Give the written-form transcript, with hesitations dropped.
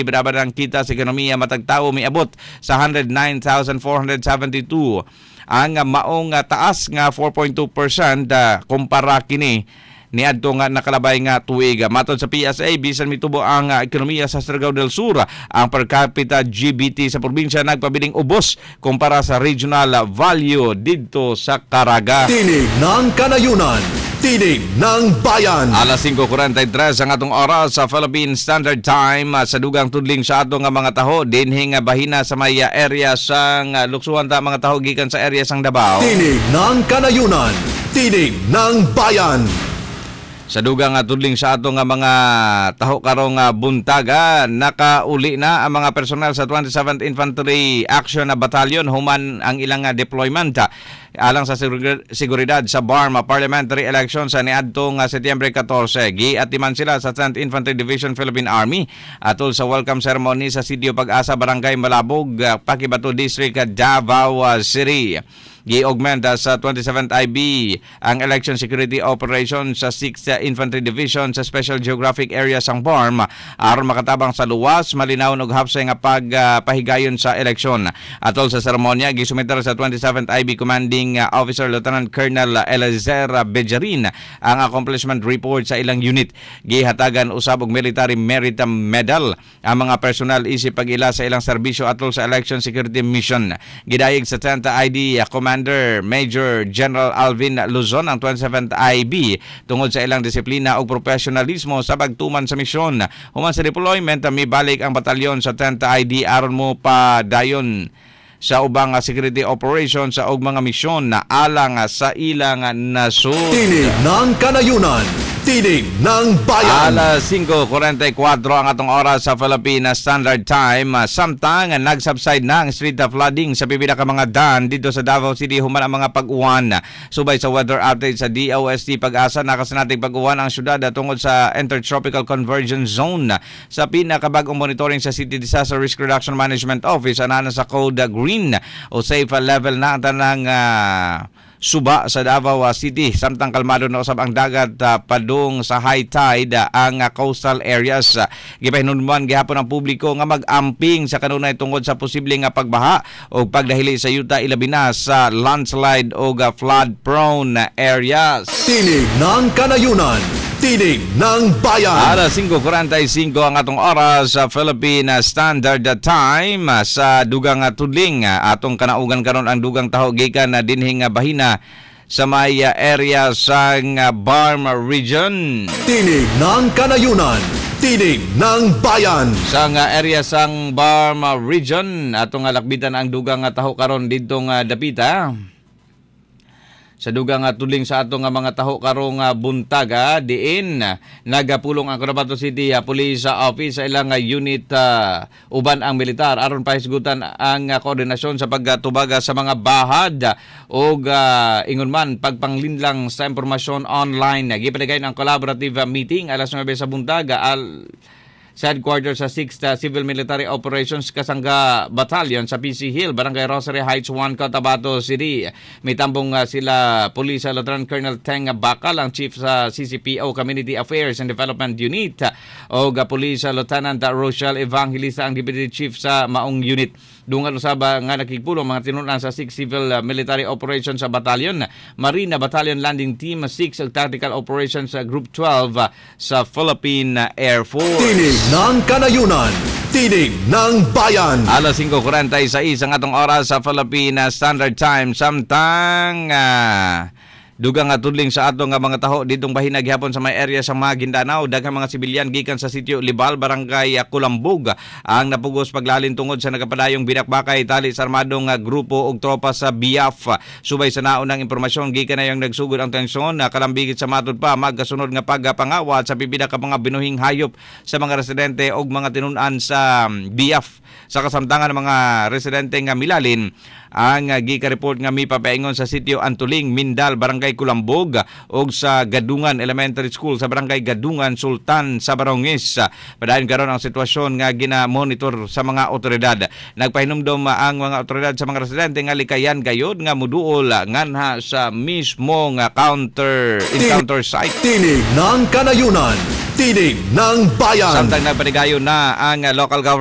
Binabaran kita sa ekonomiya matag tawo miabot sa 109,472. Ang maong taas nga 4.2% kumpara kini niadto nga nakalabay nga tuig. Matod sa PSA, bisan mitubo ang ekonomiya sa Surigao del Sur, ang per capita GBT sa probinsya nagpabiling ubos kumpara sa regional value didto sa Caraga. Tinig ng Kanayunan, tinig ng bayan. Alas 5:43 ang atong oras sa Philippine Standard Time. Sa dugang tudling sa atong mga taho dinhi nga bahina sa may area sang luksuhan ta mga taho gikan sa area sang Davao. Tinig ng Kanayunan, tinig ng bayan. Sa dugang tudling sa ato nga mga taho karong buntaga, nakauli na ang mga personel sa 27th Infantry Action Battalion human ang ilang deployment alang sa seguridad sa Barma Parliamentary Election sa niadtong Setyembre 14. Giatiman sila sa 10th Infantry Division Philippine Army atol sa welcome ceremony sa Sitio Pag-asa, Barangay Malabog, Pakibato District, Davao City. Gi-augment sa 27th IB ang election security operation sa 6th Infantry Division sa Special Geographic Area sang BARM aron makatabang sa luwas, malinaw ug hapsay nga pagpahigayon sa eleksyon. Atol sa seremonya gisumiter sa 27th IB Commanding Officer Lieutenant Colonel Eliezer Bejarin ang accomplishment report sa ilang unit. Gihatagan usab og Military Merit Medal ang mga personal isip pag-ila sa ilang serbisyo atol sa election security mission. Gidayeg sa 10th ID Commander Major General Alvin Luzon ang 27th IB tungod sa ilang disiplina o professionalismo sa pagtuman sa misyon. Human sa deployment, mibalik ang batalyon sa 10th ID aron mo pa dayon sa ubang security operations sa og mga misyon na alang sa ilang nasud. Tinig ng Kanayunan, tinig ng bayan. Alas 5:44 ang atong oras sa Philippine Standard Time. Samtang nagsubside na ang street flooding sa pipila ka mga daan dito sa Davao City human ang mga pag-uwan. Subay sa weather update sa DOST Pag-asa, nakasanating pag-uwan ang syudad tungod sa Intertropical Convergence Zone. Sa pinakabagong monitoring sa City Disaster Risk Reduction Management Office, anana sa Code Green o safe level na ang tanang suba sa Davao City. Samtang kalmado na usab ang dagat padung sa high tide ang coastal areas. Gipahinumduman gihapon ang publiko nga mag-amping sa kanunay tungod sa posibleng pagbaha o pagdahili sa yuta ilabi na sa landslide o flood prone areas. Tinig ng Kanayunan, tinig ng bayan. Alas 5:45 ang atong oras sa Philippine Standard Time. Sa dugang tudling atong kanaugan karon ang dugang taho gikan na dinhing bahina sa may area sa Barm Region. Tinig ng Kanayunan, tinig ng bayan. Sa area sang Barm Region atong lakbitan ang dugang taho karon didtong dapita. Sa dugang tudling sa ato nga mga taho karong buntaga diin nagapulong ang Cotabato City Police Office sa ilang unit uban ang militar aron pahisgutan ang koordinasyon sa pagtubaga sa mga bahad o ingon man pagpanglinlang sa impormasyon online. Gipaligay ang collaborative meeting alas 9 sa buntaga sa headquarters sa 6th Civil Military Operations Kasangga Battalion sa PC Hill, Barangay Rosary Heights 1, Cotabato City. May tambong sila Police Lieutenant Colonel Teng Bakal, ang Chief sa CCPO Community Affairs and Development Unit, o Police Lieutenant Rochelle Evangelista, ang Deputy Chief sa maong unit. Dungan usaba nga nakikipulong mga tinunan sa 6 Civil Military Operations sa Battalion, Marina Battalion Landing Team 6 Tactical Operations Group 12 sa Philippine Air Force. Tinig ng Kanayunan, tinig ng bayan. Alas 5:46 ang atong oras sa Philippine Standard Time. Samtang dugang tudling sa ato nga mga taho ditong bahina gihapon sa may area sa Maguindanao, daghang mga sibilyan gikan sa sitio Libal, Barangay Kulambog ang napugos paglalin tungod sa nagapadayong binakbakay tali sa armadong grupo ug tropa sa BIAF. Subay sa naunang impormasyon gikan na yung nagsugod ang tensyon kalambigit sa matud pa magkasunod nga pagpangawat sa pipila ka mga binuhing hayop sa mga residente ug mga tinunan sa BIAF. Sa kasamtangan ng mga residente nga milalin ang gika-report nga mipapaingon sa sitio Antuling, Mindal, Barangay Kulambog ug sa Gadungan Elementary School sa Barangay Gadungan, Sultan sa Barangis. Padayon karon ang sitwasyon nga gina-monitor sa mga otoridad. Nagpahinumdom ang mga otoridad sa mga residente nga likayan gayod nga muduol nganha sa mismong encounter site. Tinig ng Kanayunan, Tinig ng Bayan. Samtang nagpanigayon na ang local government